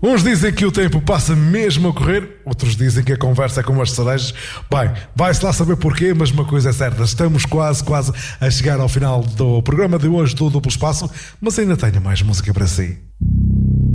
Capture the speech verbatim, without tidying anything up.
Uns dizem que o tempo passa mesmo a correr, outros dizem que a conversa é como as cerejas. Bem, vai-se lá saber porquê, mas uma coisa é certa, estamos quase, quase a chegar ao final do programa de hoje do Duplo Espaço, mas ainda tenho mais música para si.